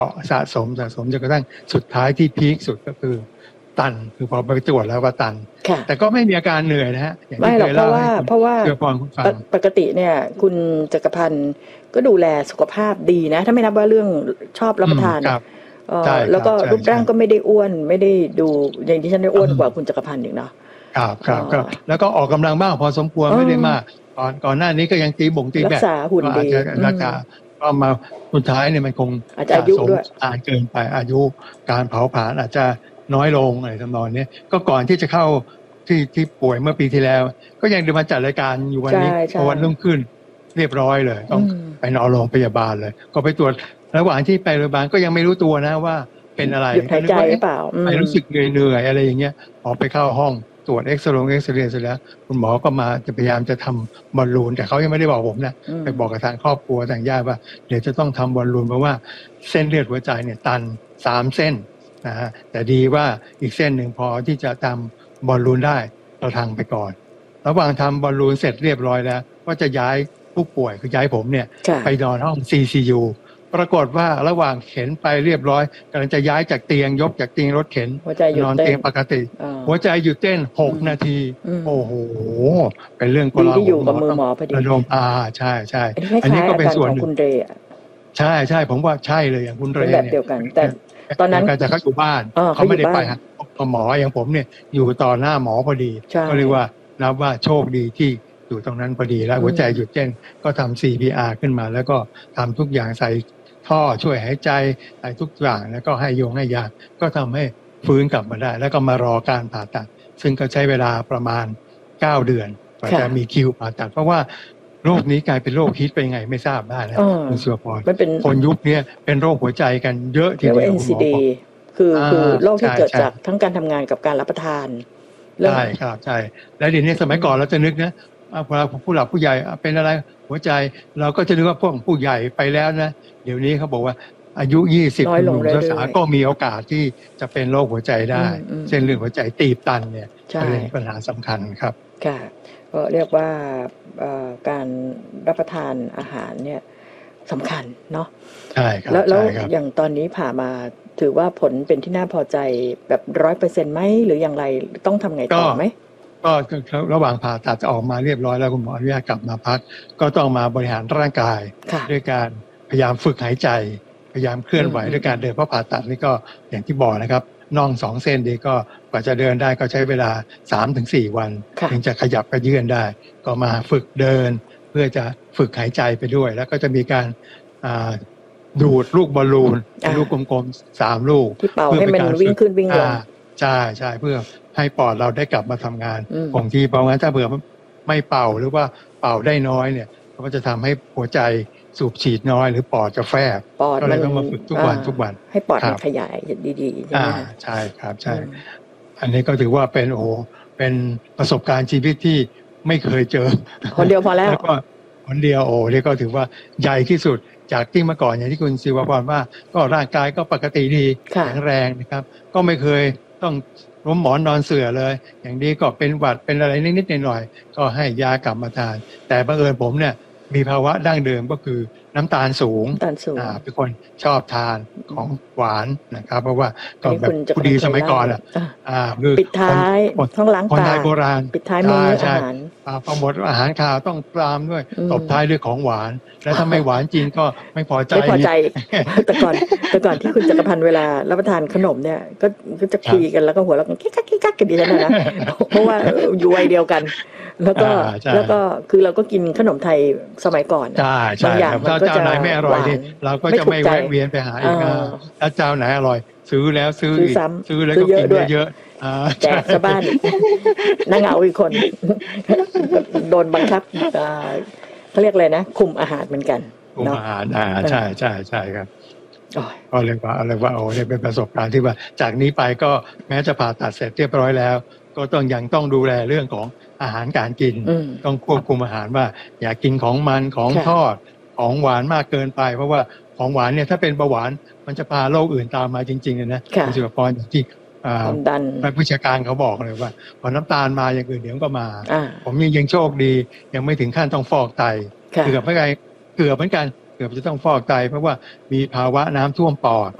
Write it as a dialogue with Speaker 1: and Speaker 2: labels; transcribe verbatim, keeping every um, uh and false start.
Speaker 1: สะสมสะสมจนกระทั่งสุดท้ายที่พีคสุดก็คือตันคือพอไปตรวจแล้วว่าตันแต่ก็ไม่มีอาการเหนื่อยนะฮะ
Speaker 2: ไม่หรอกเพราะว่าเพราะว่าปกติเนี่ยคุณจักรพันธ์ก็ดูแลสุขภาพดีนะถ้าไม่นับว่าเรื่องชอบรับประทานแล้วก็รูปร่างก็ไม่ได้อ้วนไม่ได้ดูอย่างที่ฉันได้อ้วนกว่าคุณจักรพันธ์อีกเนาะ
Speaker 1: ครับครับครับแล้วก็ออกกำลังบ้างพอสมควรไม่ได้มากก่อนก่อนหน้านี้ก็ยังตีบ่งตีแบบ
Speaker 2: รักษาหุ่นดี
Speaker 1: รักษาก็มาสุดท้ายเนี่ยมันคง
Speaker 2: สะสม
Speaker 1: อ่านเกินไปอายุการเผาผลาญอาจจะน้อยลงอะไรทำนองนี้ก็ก่อนที่จะเข้าที่ที่ป่วยเมื่อปีที่แล้วก็ยังมาจัดรายการอยู่วันนี้พอวันรุ่งขึ้นเรียบร้อยเลยต้องไปนอนโรงพยาบาลเลยก็ไปตรวจระหว่างที่ไปโรงพยาบาลก็ยังไม่รู้ตัวนะว่าเป็นอะไร
Speaker 2: หยุดหายใจหรือเปล่า
Speaker 1: ไม่รู้สึกเหนื่อยๆอะไรอย่างเงี้ยพอไปเข้าห้องตรวจเอ็กซเรย์เอ็กซเรย์เสร็จแล้วคุณหมอก็มาจะพยายามจะทำบอลลูนแต่เขายังไม่ได้บอกผมนะไปบอกกับทางครอบครัวทางญาติว่าเดี๋ยวจะต้องทำบอลลูนเพราะว่าเส้นเลือดหัวใจเนี่ยตันสามเส้นนะฮะแต่ดีว่าอีกเส้นหนึ่งพอที่จะทำบอลลูนได้เราทำไปก่อนระหว่างทำบอลลูนเสร็จเรียบร้อยแล้วก็จะย้ายผู้ป่วยคือย้ายผมเนี่ยไปนอนห้อง ซี ซี ยู ปรากฏว่าระหว่างเข็นไปเรียบร้อยกำลังจะย้ายจากเตียงยกจากเตียงรถเข็นนอนเตียงปกติหัวใจหยุดเต้นหกนาทีโอ้โหเป็นเรื่อง
Speaker 2: กลาหลอยู่กับมือหมอพอดี
Speaker 1: ระดมอ่าใช่ใช่อันนี้ก็เป็นส่วนหนึ่ง
Speaker 2: คุณเรย์
Speaker 1: ใช่ใช่ผมว่าใช่เลยอย่างคุณเรย์
Speaker 2: เนี่ยเดียวกันแต่ตอนนั้น
Speaker 1: แต่เขาอยู่บ้านเขาไม่ได้ไปฮะหมออย่างผมเนี่ยอยู่ต่อหน้าหมอพอดีก็เรียกว่านับว่าโชคดีที่อยู่ตรงนั้นพอดีแล้วหัวใจหยุดเต้นก็ทำ ซี พี อาร์ ขึ้นมาแล้วก็ทำทุกอย่างใส่ท่อช่วยหายใจใส่ทุกอย่างแล้วก็ให้ยงให้ยาก็ทำให้ฟื้นกลับมาได้แล้วก็มารอการผ่าตัดซึ่งก็ใช้เวลาประมาณเก้าเดือนกว่าจะมีคิวผ่าตัดเพราะว่าโรคนี้กลายเป็นโรคฮิตไปไงไม่ทราบได้นะคุณสุภพรคนยุคนี้เป็นโรคหัวใจกันเยอะทีเดียว
Speaker 2: เอ็น ซี ดี คือคือโรคที่เกิดจากทั้งการทำงานกับการรับประทาน
Speaker 1: ใช่ครับใช่แล้วเดี๋ยวนี้สมัยก่อนเราจะนึกนะเวลาผู้หลักผู้ใหญ่เป็นอะไรหัวใจเราก็จะนึกว่าพวกผู้ใหญ่ไปแล้วนะเดี๋ยวนี้เขาบอกว่าอายุยี่สิบหนุ่มสาวก็มีโอกาสที่จะเป็นโรคหัวใจได้เส้นเลือดหัวใจตีบตันเนี่ยเป็นปัญหาสำคัญครับ
Speaker 2: ค่ะก็เรียกว่าการรับประทานอาหารเนี่ยสำคัญเนาะ
Speaker 1: ใช่ครับ
Speaker 2: แล้วแล้วอย่างตอนนี้ผ่ามาถือว่าผลเป็นที่น่าพอใจแบบร้อยเปอร์เซ็นต์ไหมหรืออย่างไรต้องทำไงต่อไหม
Speaker 1: ก็ระหว่างผ่าตัดจะออกมาเรียบร้อยแล้วคุณหมออนุญาตกลับมาพักก็ต้องมาบริหารร่างกายด้วยการพยายามฝึกหายใจพยายามเคลื่อนไหวด้วยการเดินเพราะผ่าตัดนี่ก็อย่างที่บอกนะครับน่องสองเส้นดีก็กว่าจะเดินได้ก็ใช้เวลา สามถึงสี่ วันถึงจะขยับกระเยื่อนได้ก็มาฝึกเดินเพื่อจะฝึกหายใจไปด้วยแล้วก็จะมีการดูดลูกบอลลูนลูกกลมๆสามลูก
Speaker 2: ที่เป่าให้มันวิ่งขึ้นวิ่งลง
Speaker 1: ใช่ใช่เพื่อให้ปอดเราได้กลับมาทำงานคงที่เพราะงั้นถ้าเผื่อไม่เป่าหรือว่าเป่าได้น้อยเนี่ยก็จะทำให้หัวใจสูบฉีดน้อยหรือปอดจะแฟบก็เลยต้องมาฝึกทุกวันทุกวัน
Speaker 2: ให้ปอดมันขยายดีๆใช่ไหม
Speaker 1: ใช่ครับใช่อันนี้ก็ถือว่าเป็นโอ้เป็นประสบการณ์ชีวิตที่ไม่เคยเจอ
Speaker 2: คนเดียวพอแล้ว
Speaker 1: แล้วก็คนเดียวโอ้นี่ก็ถือว่าใหญ่ที่สุดจากที่เมื่อก่อนอย่างที่คุณศิวพรว่าก็ร่างกายก็ปกติดีแข็งแรงนะครับก็ไม่เคยต้องล้มหมอนนอนเสื่อเลยอย่างนี้ก็เป็นหวัดเป็นอะไรนิดๆหน่อยๆก็ให้ยากลับมาทานแต่บังเอิญผมเนี่ยมีภาวะดั้งเดิมก็คือน้ำตาลสูงอ่าเป็นคนชอบทานของหวานนะครับเพราะว่าก็แบบผู้ดีสมัยก่อนอ่ะ
Speaker 2: อ่าคือปิดท้ายท้องล้างปาก
Speaker 1: คนไทยโบราณ
Speaker 2: ปิดท้ายมื้ออาหาร
Speaker 1: พอหมดอาหารข้าวต้องตามด้วยตบท้ายด้วยของหวานแล้วถ้าไม่หวานจริงก็ไม่พอใจ
Speaker 2: ไม่พอใจแต่ก่อนแต่ก่อนที่คุณจักรพันธ์เวลารับประทานขนมเนี่ยก็ก็จะคุยกันแล้วก็หัวเราะกันกิ๊กกิ๊กกิ๊กกันดีแล้วนะเพราะว่าอยู่วัยเดียวกันแล้วก็แล้วก็คือเราก็กินขนมไทยสมัยก่อน
Speaker 1: ใช่ใช่ถ้าเจ้าไหนไม่อร่อยนี่เราก็จะไม่แวะเวียนไปหาอีกถ้าเจ้าไหนอร่อยซื้อแล้วซื้ออีกซื้อแล้วก็กินเยอะ
Speaker 2: แจกชาวบ้านนั่งเหงาอีกคนโดนบังคับเขาเรียกอะไรนะคุมอาหารเหมือนกัน
Speaker 1: คุมอาหารอ่าใช่ใช่ใช่ครับก็เรียกว่าอะไรว่าโอ้เนี่ยเป็นประสบการณ์ที่ว่าจากนี้ไปก็แม้จะผ่าตัดเสร็จเรียบร้อยแล้วก็ต้องยังต้องดูแลเรื่องของอาหารการกินต้องควบคุมอาหารว่าอย่ากินของมันของทอดของหวานมากเกินไปเพราะว่าของหวานเนี่ยถ้าเป็นเบาหวานมันจะพาโรคอื่นตามมาจริงๆเลยนะคุณศิวพรอย่างที่นักวิชาการเขาบอกเลยว่าพอน้ำตาลมาอย่างอื่นเดี๋ยวก็มาผมยังยังโชคดียังไม่ถึงขั้นต้องฟอกไตเกือบไม่ไกลเกือบเหมือนกันเกือบจะต้องฟอกไตเพราะว่ามีภาวะน้ำท่วมปอด